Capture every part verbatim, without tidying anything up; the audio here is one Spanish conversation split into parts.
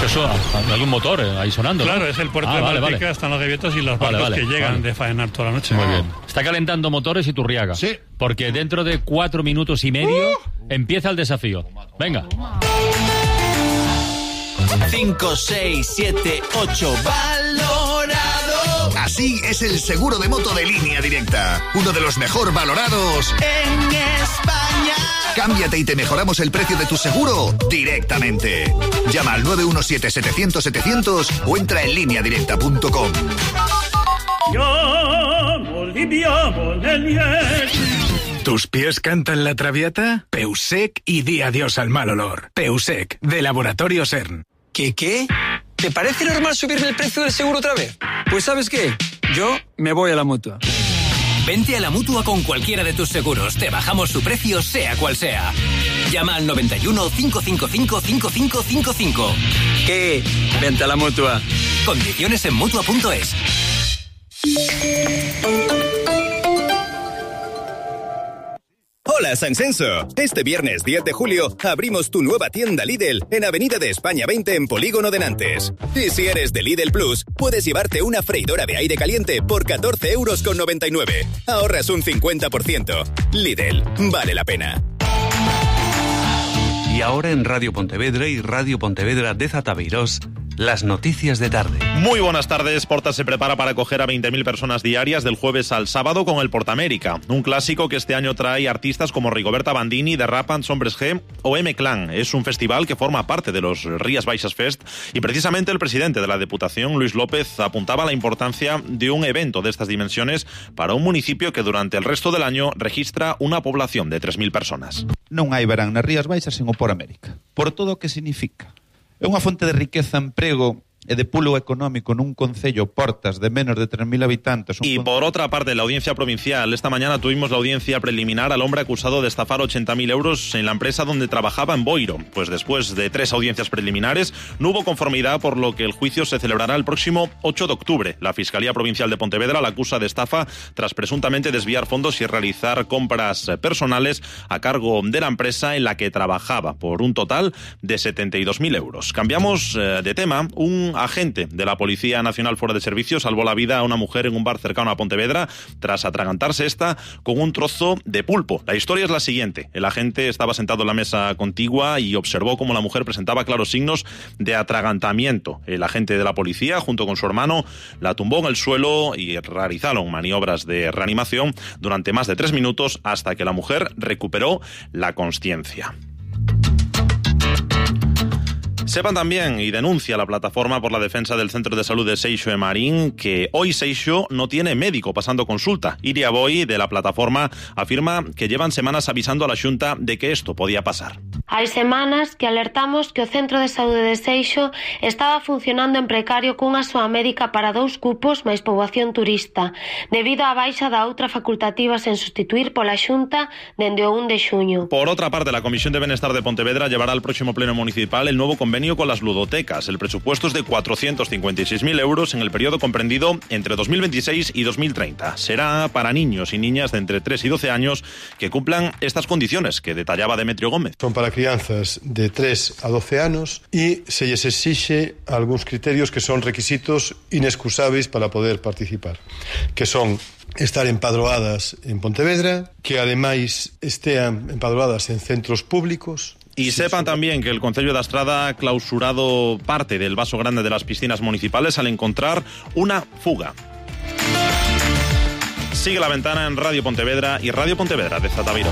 Eso, hay un motor ahí sonando. Claro, ¿no? es el puerto ah, de vale, Malpica, vale. están los gaviotas y los barcos vale, vale, que llegan vale. de faenar toda la noche. Muy bien. Está calentando motores y Turriaga. Sí. Porque dentro de cuatro minutos y medio uh. empieza el desafío. Venga. cinco, seis, siete, ocho, valorado. Así es el seguro de moto de Línea Directa. Uno de los mejor valorados en España. Cámbiate y te mejoramos el precio de tu seguro directamente. Llama al nueve uno siete, setecientos, setecientos o entra en línea directa punto com. ¿Tus pies cantan la traviata? Peusec y di adiós al mal olor. Peusec, de Laboratorio CERN. ¿Qué qué? ¿Te parece normal subirme el precio del seguro otra vez? Pues ¿sabes qué? Yo me voy a la Mutua. Vente a la Mutua con cualquiera de tus seguros. Te bajamos su precio, sea cual sea. Llama al noventa y uno, cinco cinco cinco, cinco cinco cinco cinco. ¿Qué? Vente a la Mutua. Condiciones en Mutua punto es. Hola San Censo. Este viernes diez de julio abrimos tu nueva tienda Lidl en Avenida de España veinte en Polígono de Nantes. Y si eres de Lidl Plus, puedes llevarte una freidora de aire caliente por catorce euros con noventa y nueve. Ahorras un cincuenta por ciento. Lidl, vale la pena. Y ahora en Radio Pontevedra y Radio Pontevedra de Zatabeirós, las noticias de tarde. Muy buenas tardes. Porta se prepara para acoger a veinte mil personas diarias del jueves al sábado con el Portamérica, un clásico que este año trae artistas como Rigoberta Bandini, The Rapans, Hombres G o M-Clan. Es un festival que forma parte de los Rías Baixas Fest y precisamente el presidente de la Deputación, Luis López, apuntaba la importancia de un evento de estas dimensiones para un municipio que durante el resto del año registra una población de tres mil personas. Non hai verán nas Rías Baixas sen o Portamérica, por todo o que significa. É unha fonte de riqueza, emprego e de pulo económico nun concello Portas de menos de tres mil habitantes. Y por otra parte, la audiencia provincial. Esta mañana tuvimos la audiencia preliminar al hombre acusado de estafar ochenta mil euros en la empresa donde trabajaba en Boiro. Pues después de tres audiencias preliminares no hubo conformidad, por lo que el juicio se celebrará el próximo ocho de octubre. La Fiscalía Provincial de Pontevedra la acusa de estafa tras presuntamente desviar fondos y realizar compras personales a cargo de la empresa en la que trabajaba por un total de setenta y dos mil euros. Cambiamos eh, de tema. Un agente de la Policía Nacional fuera de servicio salvó la vida a una mujer en un bar cercano a Pontevedra tras atragantarse esta con un trozo de pulpo. La historia es la siguiente. El agente estaba sentado en la mesa contigua y observó cómo la mujer presentaba claros signos de atragantamiento. El agente de la policía, junto con su hermano, la tumbó en el suelo y realizaron maniobras de reanimación durante más de tres minutos hasta que la mujer recuperó la consciencia. Sepan también, y denuncia la plataforma por la defensa del Centro de Salud de Seixo de Marín, que hoy Seixo no tiene médico pasando consulta. Iria Boy, de la plataforma, afirma que llevan semanas avisando a la Xunta de que esto podía pasar. Hai semanas que alertamos que o Centro de Saúde de Seixo estaba funcionando en precario cunha soa médica para dous cupos máis poboación turista, debido á baixa da outra facultativa sen sustituir pola Xunta dende o un de xuño. Por otra parte, la Comisión de Bienestar de Pontevedra llevará al próximo pleno municipal el nuevo convenio con las ludotecas. El presupuesto es de cuatrocientos cincuenta y seis mil euros en el periodo comprendido entre dos mil veintiséis y dos mil treinta. Será para niños y niñas de entre tres y doce años que cumplan estas condiciones que detallaba Demetrio Gómez. Son para crianzas de tres a doce anos e se lles exixe algúns criterios que son requisitos inexcusables para poder participar, que son estar empadroadas en Pontevedra, que ademais estean empadroadas en centros públicos. Y sepan también que el Concello de Astrada ha clausurado parte del vaso grande de las piscinas municipales al encontrar una fuga. Sigue la ventana en Radio Pontevedra y Radio Pontevedra de Zatabeiro.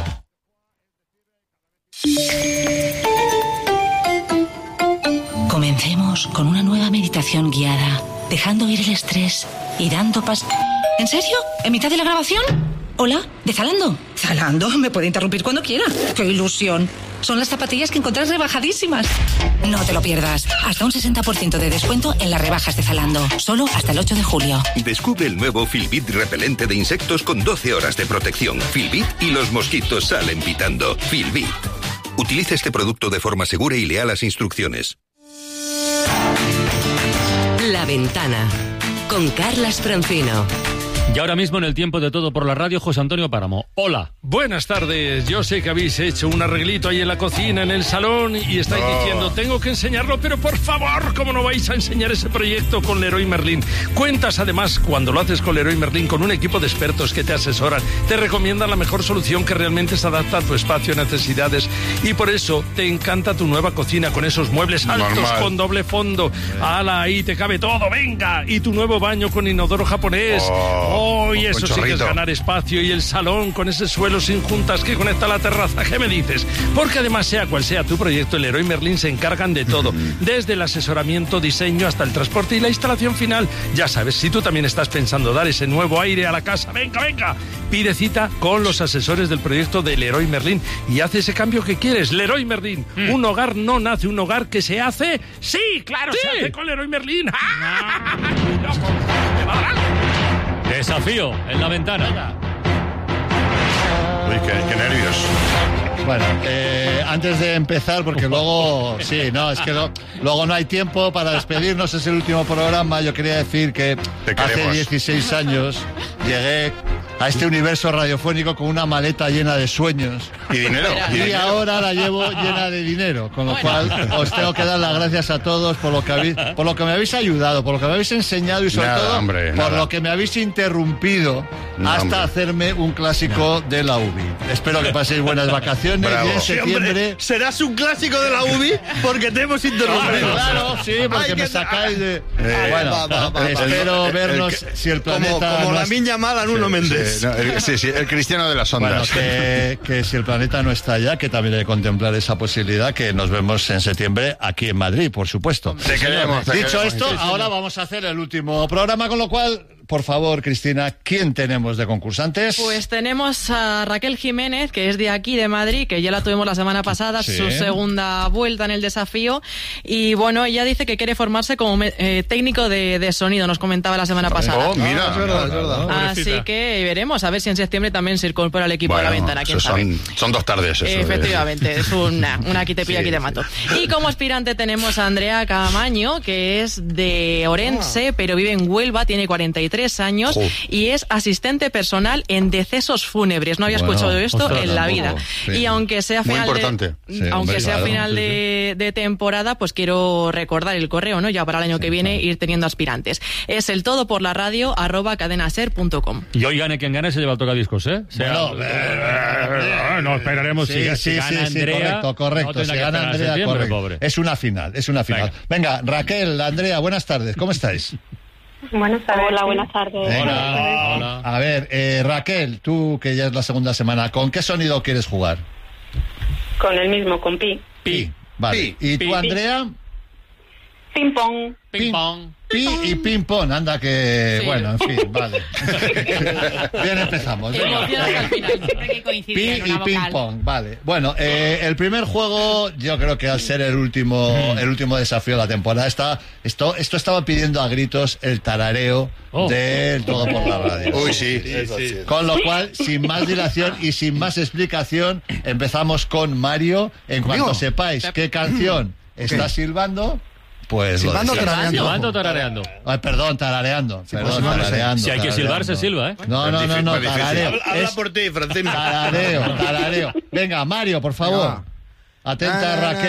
Comencemos con una nueva meditación guiada, dejando ir el estrés y dando pas... ¿En serio? ¿En mitad de la grabación? Hola, ¿de Zalando? Zalando, me puede interrumpir cuando quiera. ¡Qué ilusión! Son las zapatillas que encontrás rebajadísimas. No te lo pierdas. Hasta un sesenta por ciento de descuento en las rebajas de Zalando. Solo hasta el ocho de julio. Descubre el nuevo Filbit repelente de insectos con doce horas de protección. Filbit y los mosquitos salen pitando. Filbit. Utiliza este producto de forma segura y lea las instrucciones. La Ventana con Carlas Francino. Y ahora mismo en el tiempo de Todo por la Radio, José Antonio Páramo. Hola. Buenas tardes. Yo sé que habéis hecho un arreglito ahí en la cocina, en el salón, y estáis oh. diciendo, tengo que enseñarlo, pero por favor, ¿cómo no vais a enseñar ese proyecto con Leroy Merlin? Cuentas además, cuando lo haces con Leroy Merlin, con un equipo de expertos que te asesoran, te recomiendan la mejor solución que realmente se adapta a tu espacio, necesidades, y por eso te encanta tu nueva cocina con esos muebles altos Normal. Con doble fondo. ¡Hala! Ahí te cabe todo, venga. Y tu nuevo baño con inodoro japonés. ¡Oh! oh y eso sí que es ganar espacio. Y el salón con ese suelo sin juntas que conecta a la terraza. ¿Qué me dices? Porque además, sea cual sea tu proyecto, el Leroy Merlin se encargan de todo. Desde el asesoramiento, diseño, hasta el transporte y la instalación final. Ya sabes, si tú también estás pensando dar ese nuevo aire a la casa, venga, venga. Pide cita con los asesores del proyecto de Leroy Merlin y haz ese cambio que quieres. Leroy Merlin. Mm. Un hogar no nace, un hogar que se hace. ¡Sí! ¡Claro! Sí. Se hace con Leroy Merlin. Desafío en la ventana. Uy, qué, qué nervios. Bueno, eh, antes de empezar, porque luego, sí, no, es que lo, luego no hay tiempo para despedirnos, es el último programa. Yo quería decir que hace dieciséis años llegué a este universo radiofónico con una maleta llena de sueños. Y dinero. Y, y ahora la llevo llena de dinero, con lo bueno. cual os tengo que dar las gracias a todos por lo que habéis, por lo que me habéis ayudado, por lo que me habéis enseñado y sobre nada, todo hombre, por nada. lo que me habéis interrumpido no, hasta hombre. hacerme un clásico no. de la U B I. Espero que paséis buenas vacaciones. Bravo. Y en septiembre... Sí, hombre, serás un clásico de la U B I porque te hemos interrumpido. Claro, sí, porque Ay, me sacáis de... Eh, bueno, va, va, va, espero el, vernos el, el, si el planeta... Como, como no la es... miña mala Nuno sí, Méndez. Sí, no, el, sí, sí, el cristiano de las ondas. Bueno, que, que si el planeta no está allá, que también hay que contemplar esa posibilidad, que nos vemos en septiembre aquí en Madrid, por supuesto. Te queremos, te Dicho queremos, esto, ahora vamos a hacer el último programa, con lo cual... Por favor, Cristina, ¿quién tenemos de concursantes? Pues tenemos a Raquel Jiménez, que es de aquí, de Madrid, que ya la tuvimos la semana pasada, sí. su segunda vuelta en el desafío. Y bueno, ella dice que quiere formarse como eh, técnico de, de sonido, nos comentaba la semana pasada. Oh, mira, es verdad, es verdad. Así que veremos, a ver si en septiembre también se incorpora al equipo bueno, de la ventana. ¿Quién son, sabe? son dos tardes. Eso Efectivamente, de... es una, una aquí te pilla, sí, aquí te mato. Sí. Y como aspirante tenemos a Andrea Camaño, que es de Orense, ah. pero vive en Huelva, tiene cuarenta y tres años. Oh. Y es asistente personal en decesos fúnebres. No había bueno, escuchado esto ostras, en la vida. Sí. Y aunque sea Muy final, importante. de, Sí, aunque hombre, sea claro, final sí, de, sí. de temporada, pues quiero recordar el correo, ¿no? Ya para el año sí, que viene claro. ir teniendo aspirantes. Es el todo por la radio arroba cadenaser punto com. Y hoy gane quien gane se lleva el tocadiscos, ¿eh? Sea, bueno, eh, no esperaremos sí, si, sí, si gana sí, Andrea. Correcto, correcto. No si gana Andrea, correcto. Pobre. Es una final, es una final. Venga. Venga, Raquel, Andrea, buenas tardes. ¿Cómo estáis? Buenas tardes. Hola, buenas tardes. Hola, hola. A ver, eh, Raquel, tú que ya es la segunda semana, ¿con qué sonido quieres jugar? Con el mismo, con pi. Pi, vale. Pi. ¿Y tú, Andrea? Ping pong. Ping pong. Pi y ping pong, anda que... Sí. Bueno, en fin, vale. Bien, empezamos. Pi y ping pong, vale. Bueno, eh, el primer juego, yo creo que al ser el último el último desafío de la temporada, está, esto, esto estaba pidiendo a gritos el tarareo oh. del Todo por la Radio. Uy, sí. Sí, sí, sí. Con lo cual, sin más dilación y sin más explicación, empezamos con Mario. En cuanto ¿Mío? sepáis qué canción está silbando... Pues silbando, tarareando. Silbando, tarareando. Ay, perdón, tarareando. Sí, perdón, pues, tarareando. Si hay que silbar, se silba, ¿eh? No, no, no, no, tarareo. Habla, habla por ti, Francina. Tarareo, tarareo. Venga, Mario, por favor. Atenta, Raquel.